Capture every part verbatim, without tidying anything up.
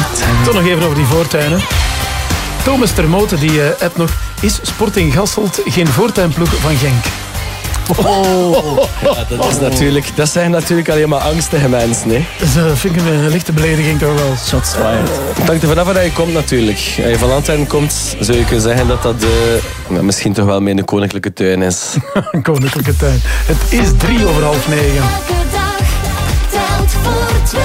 Toch nog even over die voortuinen. Thomas Termote die uh, appt nog... Is Sporting Hasselt geen voortuinploeg van Genk? Oh. Ja, dat, is natuurlijk, dat zijn natuurlijk alleen maar angstige mensen. Hè. Dat uh, vind ik een lichte belediging toch wel. Shots fired. Het hangt er vanaf waar je komt natuurlijk. Als je van Antwerpen komt, zou je kunnen zeggen dat dat uh, misschien toch wel meer een koninklijke tuin is. Een koninklijke tuin. Het is drie over half negen. Elke dag telt voor twee.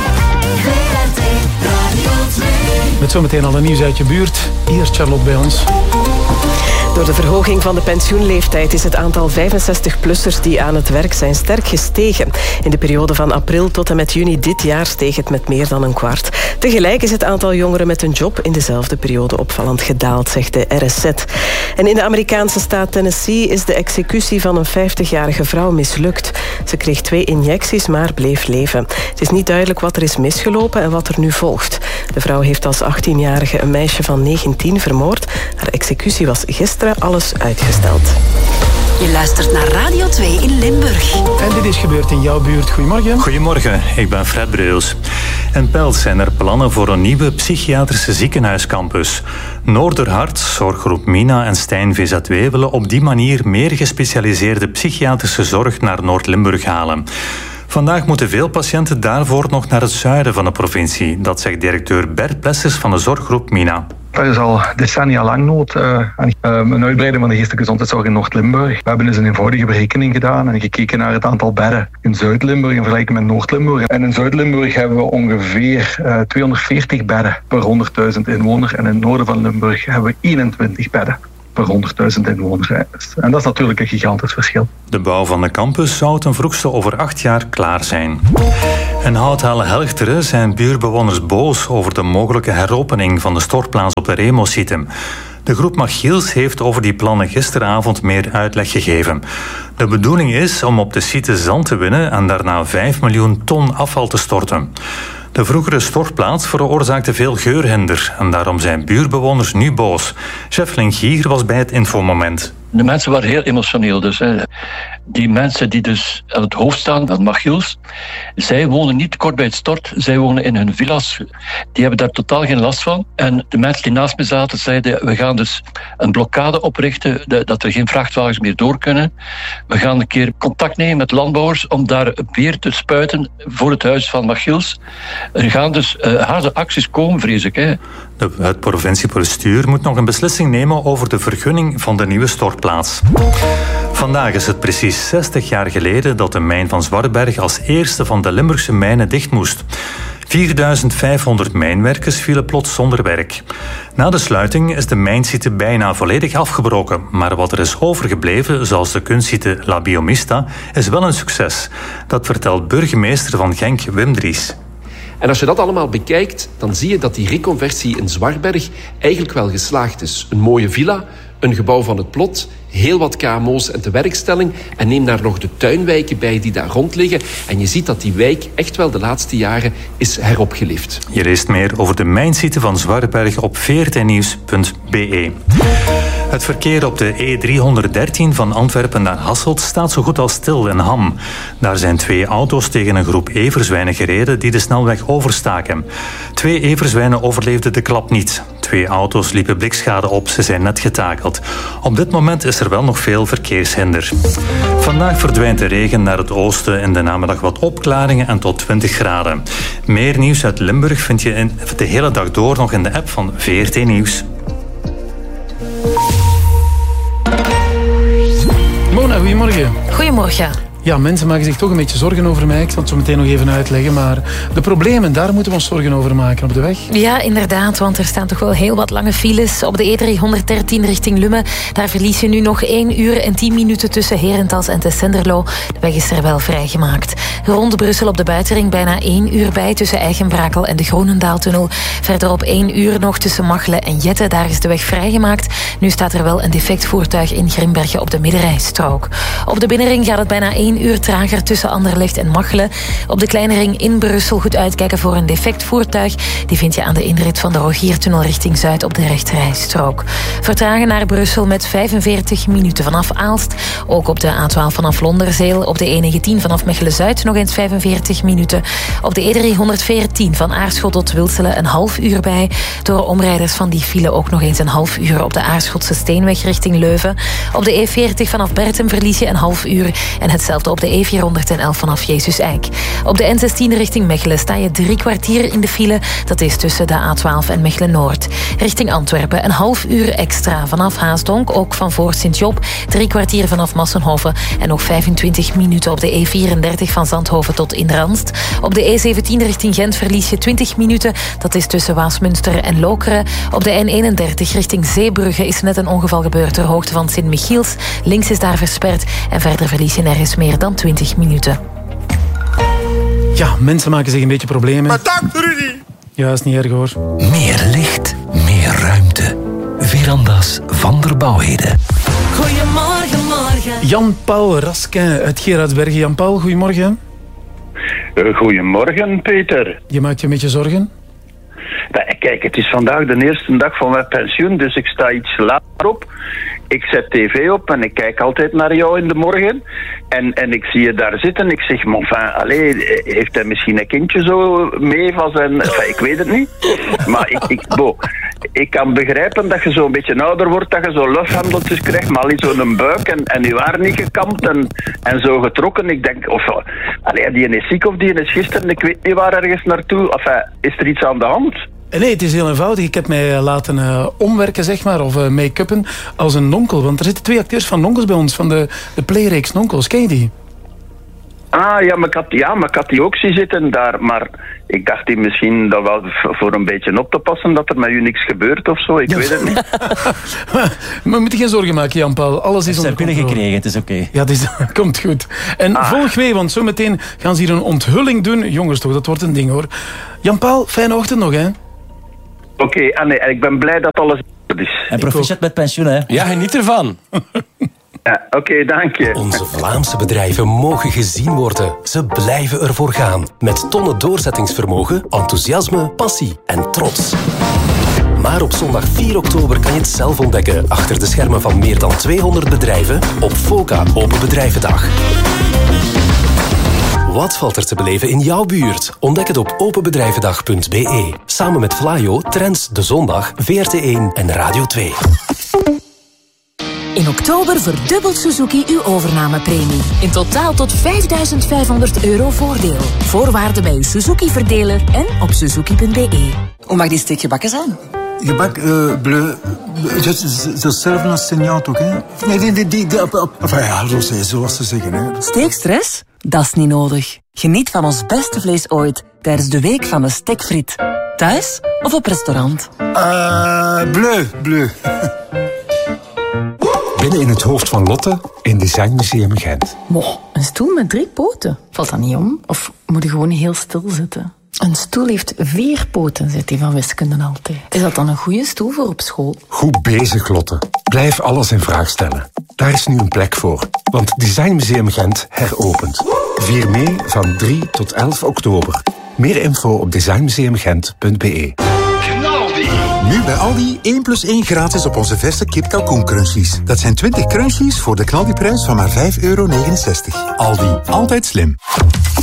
V R T Radio twee. Met zometeen al een nieuws uit je buurt. Eerst Charlotte bij ons. Door de verhoging van de pensioenleeftijd is het aantal vijfenzestig-plussers die aan het werk zijn sterk gestegen. In de periode van april tot en met juni dit jaar steeg het met meer dan een kwart. Tegelijk is het aantal jongeren met een job in dezelfde periode opvallend gedaald, zegt de R S Z. En in de Amerikaanse staat Tennessee is de executie van een vijftigjarige vrouw mislukt. Ze kreeg twee injecties, maar bleef leven. Het is niet duidelijk wat er is misgelopen en wat er nu volgt. De vrouw heeft als achttienjarige een meisje van negentien vermoord. Haar executie was gisteren alles uitgesteld. Je luistert naar Radio twee in Limburg. En dit is gebeurd in jouw buurt. Goedemorgen. Goedemorgen, ik ben Fred Breus. In Pels zijn er plannen voor een nieuwe psychiatrische ziekenhuiscampus. Noorderhart, Zorggroep Mina en Stijn V Z W willen op die manier meer gespecialiseerde psychiatrische zorg naar Noord-Limburg halen. Vandaag moeten veel patiënten daarvoor nog naar het zuiden van de provincie. Dat zegt directeur Bert Plessers van de Zorggroep Mina. Er is al decennia lang nood uh, aan uh, een uitbreiding van de geestelijke gezondheidszorg in Noord-Limburg. We hebben dus een eenvoudige berekening gedaan en gekeken naar het aantal bedden in Zuid-Limburg in vergelijking met Noord-Limburg. En in Zuid-Limburg hebben we ongeveer uh, tweehonderdveertig bedden per honderdduizend inwoners. En in het noorden van Limburg hebben we eenentwintig bedden per honderdduizend inwoners. En dat is natuurlijk een gigantisch verschil. De bouw van de campus zou ten vroegste over acht jaar klaar zijn. In Houthalen-Helchteren zijn buurbewoners boos over de mogelijke heropening van de stortplaats op de Remo-site. De groep Machiels heeft over die plannen gisteravond meer uitleg gegeven. De bedoeling is om op de site zand te winnen en daarna vijf miljoen ton afval te storten. De vroegere stortplaats veroorzaakte veel geurhinder en daarom zijn buurbewoners nu boos. Chef Lingier was bij het infomoment. De mensen waren heel emotioneel. Dus, hè. Die mensen die dus aan het hoofd staan, dat Machiels, zij wonen niet kort bij het stort, zij wonen in hun villa's. Die hebben daar totaal geen last van. En de mensen die naast me zaten zeiden, we gaan dus een blokkade oprichten, dat er geen vrachtwagens meer door kunnen. We gaan een keer contact nemen met landbouwers om daar weer te spuiten voor het huis van Machiels. Er gaan dus uh, harde acties komen, vrees ik. Hè. De, het provinciebestuur moet nog een beslissing nemen over de vergunning van de nieuwe stortplaats. Vandaag is het precies zestig jaar geleden dat de mijn van Zwartberg als eerste van de Limburgse mijnen dicht moest. vierduizend vijfhonderd mijnwerkers vielen plots zonder werk. Na de sluiting is de mijnsite bijna volledig afgebroken, maar wat er is overgebleven, zoals de kunstsite La Biomista, is wel een succes. Dat vertelt burgemeester van Genk, Wim Dries. En als je dat allemaal bekijkt, dan zie je dat die reconversie in Zwartberg eigenlijk wel geslaagd is. Een mooie villa, een gebouw van het plot, heel wat K M O's en tewerkstelling. En neem daar nog de tuinwijken bij die daar rond liggen. En je ziet dat die wijk echt wel de laatste jaren is heropgelift. Je leest meer over de mijnsite van Zwartberg op v r t nieuws punt b e. Het verkeer op de E driehonderddertien van Antwerpen naar Hasselt staat zo goed als stil in Ham. Daar zijn twee auto's tegen een groep everzwijnen gereden die de snelweg overstaken. Twee everzwijnen overleefden de klap niet. Twee auto's liepen blikschade op, ze zijn net getakeld. Op dit moment is er wel nog veel verkeershinder. Vandaag verdwijnt de regen naar het oosten, in de namiddag wat opklaringen en tot twintig graden. Meer nieuws uit Limburg vind je in de hele dag door nog in de app van V R T Nieuws. Mona, goedemorgen. Goedemorgen. Ja, mensen maken zich toch een beetje zorgen over mij. Ik zal het zo meteen nog even uitleggen. Maar de problemen, daar moeten we ons zorgen over maken op de weg. Ja, inderdaad, want er staan toch wel heel wat lange files. Op de E driehonderddertien richting Lummen. Daar verlies je nu nog één uur en tien minuten tussen Herentals en Tessenderlo. De weg is er wel vrijgemaakt. Rond Brussel op de buitenring bijna één uur bij tussen Eigenbrakel en de Groenendaaltunnel. Verderop één uur nog tussen Machelen en Jette. Daar is de weg vrijgemaakt. Nu staat er wel een defect voertuig in Grimbergen op de middenrijstrook. Op de binnenring gaat het bijna één één uur trager tussen Anderlecht en Machelen. Op de kleine ring in Brussel goed uitkijken voor een defect voertuig. Die vind je aan de inrit van de Rogiertunnel richting Zuid op de rechterrijstrook. Vertragen naar Brussel met vijfenveertig minuten vanaf Aalst. Ook op de A twaalf vanaf Londerzeel. Op de E negentien vanaf Mechelen-Zuid nog eens vijfenveertig minuten. Op de E driehonderdveertien van Aarschot tot Wilselen een half uur bij. Door omrijders van die file ook nog eens een half uur op de Aarschotse Steenweg richting Leuven. Op de E veertig vanaf Bertem verlies je een half uur. En hetzelfde op de E vierhonderdelf vanaf Jezus Eik. Op de N zestien richting Mechelen sta je drie kwartier in de file. Dat is tussen de A twaalf en Mechelen-Noord. Richting Antwerpen een half uur extra vanaf Haasdonk. Ook van voor Sint-Job. Drie kwartier vanaf Massenhoven. En nog vijfentwintig minuten op de E vierendertig van Zandhoven tot Inranst. Op de E zeventien richting Gent verlies je twintig minuten. Dat is tussen Waasmunster en Lokeren. Op de N eenendertig richting Zeebrugge is net een ongeval gebeurd ter hoogte van Sint-Michiels. Links is daar versperd. En verder verlies je nergens meer dan twintig minuten. Ja, mensen maken zich een beetje problemen. Maar dank, Rudy! Ja, is niet erg hoor. Meer licht, meer ruimte. Veranda's van der Bouwheden. Goedemorgen, morgen. Jan-Paul Raskin uit Gerardsbergen. Jan-Paul, goedemorgen. Uh, goedemorgen, Peter. Je maakt je een beetje zorgen? Nou, kijk, het is vandaag de eerste dag van mijn pensioen, dus ik sta iets later op. Ik zet tv op en ik kijk altijd naar jou in de morgen. En, en ik zie je daar zitten. Ik zeg, mon enfin, allez, heeft hij misschien een kindje zo mee van zijn... Enfin, ik weet het niet. Maar ik, ik, bo, ik kan begrijpen dat je zo een beetje ouder wordt, dat je zo lufhandeltjes krijgt, maar al zo'n buik en, en je haar niet gekamd en, en zo getrokken. Ik denk, of, allez, die is ziek of die is gisteren, ik weet niet waar ergens naartoe. Enfin, is er iets aan de hand? Nee, het is heel eenvoudig. Ik heb mij laten uh, omwerken, zeg maar, of uh, make-uppen als een nonkel. Want er zitten twee acteurs van nonkels bij ons, van de, de playreeks Nonkels. Ken je die? Ah, ja maar, ik had, ja, maar ik had die ook zien zitten daar. Maar ik dacht die misschien dat wel voor een beetje op te passen, dat er met u niks gebeurt of zo. Ik ja. weet het niet. maar, maar moet je geen zorgen maken, Jan-Paul. Alles is onder controle. Gekregen, het is oké. Okay. Ja, het is, komt goed. En ah. volg mee, want zometeen gaan ze hier een onthulling doen. Jongens toch, dat wordt een ding hoor. Jan-Paul, fijne ochtend nog, hè. Oké, okay, en nee, ik ben blij dat alles goed is. En proficiat met pensioen, hè? Ja, geniet ervan. Ja, oké, okay, dank je. Onze Vlaamse bedrijven mogen gezien worden. Ze blijven ervoor gaan. Met tonnen doorzettingsvermogen, enthousiasme, passie en trots. Maar op zondag vier oktober kan je het zelf ontdekken achter de schermen van meer dan tweehonderd bedrijven op FOCA Open Bedrijvendag. Wat valt er te beleven in jouw buurt? Ontdek het op openbedrijvendag punt b e. Samen met Vlaio, Trends, De Zondag, V R T één en Radio twee. In oktober verdubbelt Suzuki uw overnamepremie. In totaal tot vijfduizend vijfhonderd euro voordeel. Voorwaarden bij uw Suzuki-verdeler en op suzuki punt b e. Hoe mag die steek gebakken zijn? Gebak uh, bleu. Hetzelfde als Seigneur toch, hè? Nee, die, die, die, die, enfin, ja, rosé, zoals ze zeggen, hè. Steekstress? Dat is niet nodig. Geniet van ons beste vlees ooit tijdens de week van de stekfriet. Thuis of op restaurant? Uh, bleu, bleu. Binnen in het hoofd van Lotte in Design Museum Gent. Moh, een stoel met drie poten. Valt dat niet om? Of moet je gewoon heel stil zitten? Een stoel heeft vier poten, zegt hij van wiskunde altijd. Is dat dan een goede stoel voor op school? Goed bezig, Lotte. Blijf alles in vraag stellen. Daar is nu een plek voor. Want Design Museum Gent heropent. Vier mee van drie tot elf oktober. Meer info op design museum gent punt b e. Nu bij Aldi één plus één gratis op onze verse kip kalkoen crunchies. Dat zijn twintig crunchies voor de knaldiprijs van maar vijf euro negenenzestig. Aldi, altijd slim.